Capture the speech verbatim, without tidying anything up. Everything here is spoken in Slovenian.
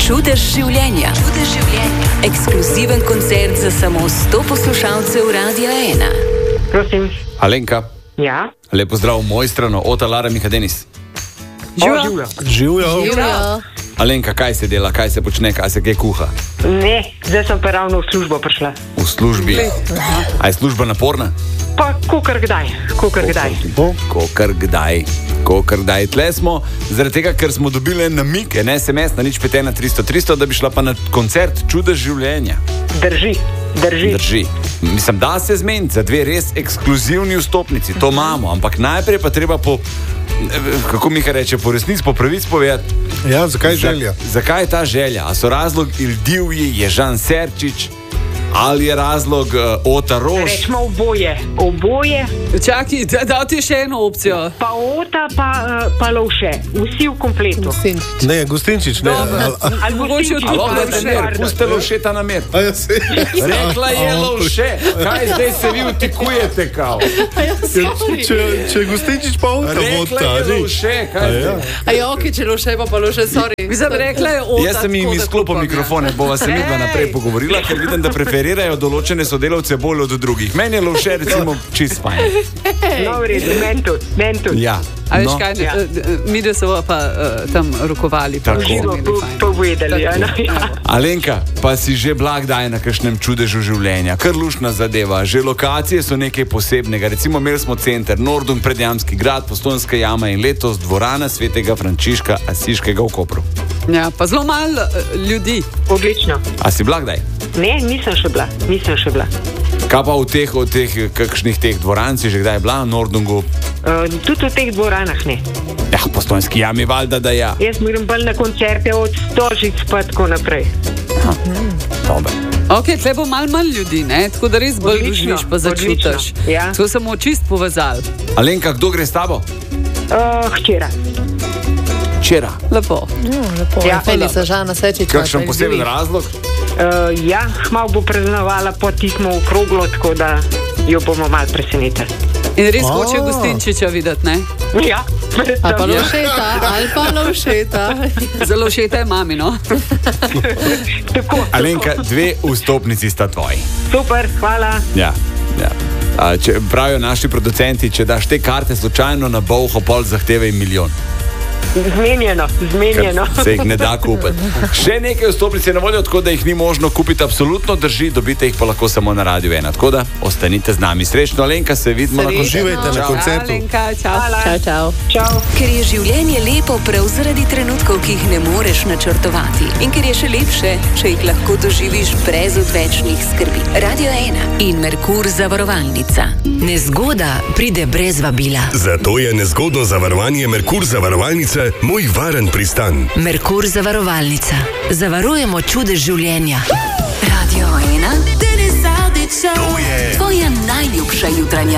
Čudež življenja. Čudež življenja. Ekskluziven koncert za samo sto poslušalcev Radia ena. Prosim. Alenka. Ja. Lepo zdrav, moj strano, Ota Lara Mihadenis. Živijo. Živijo. Alenka, kaj se dela, kaj se počne, kaj se kaj kuha? Ne, zdaj sem pa ravno v službo prišla. V službi. A je služba naporna? Pa kokar kdaj, kokar kdaj. Kokar kdaj. Kokar kdaj. Tle smo, zaradi tega, ker smo dobili en namik, en es em es na nič pet ena tristo tristo, da bi šla pa na koncert Čudež življenja. Drži, drži. Drži. Mislim, da se zmeniti za dve res ekskluzivni vstopnici, to imamo, ampak najprej pa treba po, kako Miha reče, po resnici, po pravici povedati. Ja, zakaj želja? Za, zakaj je ta želja? A so razlog Il Divji, Ježan Serčič, ali je razlog uh, Ota Rož? Rečemo oboje, oboje. Čakaj, da, da ti še eno opcijo. Pa Ota, pa, uh, pa Lovše, vsi v kompletu. Gostinčič. Ne, Gostinčič, ne. Ali mogoče Gostinčič, tudi Alo, da te mer, puste Lovše ta namer. A ja se... Rekla je Lovše, kaj zdaj se vi vtikujete kao? Če, če Gostinčič pa Ota Rekla vota, je Lovše, kaj zdaj? A je ok, če Lovše pa pa Lovše, sorry. Mislim, rekla je Ota. Jaz sem jim izklopil mikrofone, bova se midva naprej pogovorila, ker vidim, da preferirajo določene sodelavce bolj od drugih. Meni je Lovše recimo čist fajn. No, v redu, meni tudi, meni tudi. Ja. A veš No. kaj, Ja. mi da so pa uh, tam rokovali. pa Tako. so Živo imeli po- fajn. povedali, ja, no, ja. Alenka, pa si že blag daj na kakšnem čudežu življenja. Kar luštna zadeva. Že lokacije so nekaj posebnega. Recimo imeli smo center Nordung, Predjamski grad, Postojnska jama in letos dvorana Svetega Frančiška Asiškega v Kopru. Ja, pa zelo malo uh, ljudi. Odlično. A si blag daj? Ne, nisem še bila, nisem še bila. Kaj pa v teh, v teh kakšnih teh dvoran si že kdaj bila v Nordungu? Uh, tudi v teh dvoranah ne. Ja, Postojnski jami valjda, da ja. Jaz moram bolj na koncerte od Stožic pa tako naprej. Dobre. Ok, tle bo malo manj ljudi, ne? Tako da res bolj Odlično, doživiš, pa začutiš. odlično, ja. Tako samo čist povezal. Alenka, kdo gre s tabo? Uh, hčera. Včera. Lepo. Lepo, Ja, ja, Felica, Žana Sečič. Kakšen poseben razlog? Uh, ja, malo bo praznovala po tismo okroglo, tako da jo bomo malo presenetili. In res A. hoče Gostinčiča videti, ne? Ja, Ali pa ja. Lovšeta, ali pa Lovšeta. Zelo všeta je mami, no? Tako, Alenka, dve vstopnici sta tvoji. super, hvala. Ja, ja. A, če, pravijo naši producenti, če daš te karte slučajno na bolho, pol zahteve milijon. Zmenjeno, zmenjeno. Ker se jih ne da kupiti. Še nekaj vstopnic je na voljo, tako da jih ni možno kupiti, absolutno drži, dobite jih pa lahko samo na Radiu ena. Tako da ostanite z nami. Srečno, Alenka, se vidimo na Srečno. koncertu. Uživajte na Čau. koncertu. Alenka, čau. Hvala. Čau, čau. Čau. Ker je življenje lepo prav zaradi trenutkov, ki jih ne moreš načrtovati. In ker je še lepše, če jih lahko doživiš brez odvečnih skrbi. Radio ena in Merkur zavarovalnica. Nezgoda pride brez vabila. Zato je nezgodno zavarovanje Merkur zavarovalnice moj varen pristan. Merkur zavarovalnica. Zavarujemo čudež življenja. Radio ena. To je Tvoja najljubša jutranja